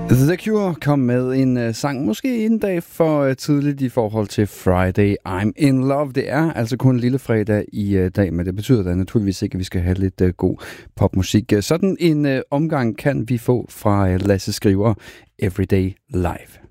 The Cure kom med en sang, måske en dag for tidligt i forhold til Friday I'm in Love. Det er altså kun en lille fredag i dag, men det betyder da naturligvis ikke, at vi skal have lidt god popmusik. Sådan en omgang kan vi få fra Lasse Skriver, Everyday Live.